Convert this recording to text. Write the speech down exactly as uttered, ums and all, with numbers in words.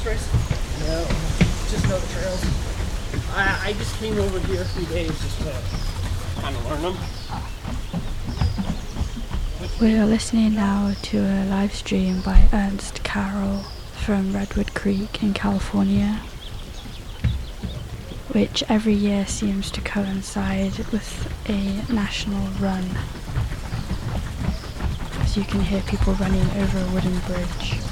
this race? No, Just know the trails. I, I just came over here a few days just to kind of learn them. We are listening now to a live stream by Ernst Carroll from Redwood Creek in California, which every year seems to coincide with a national run, as you can hear people running over a wooden bridge.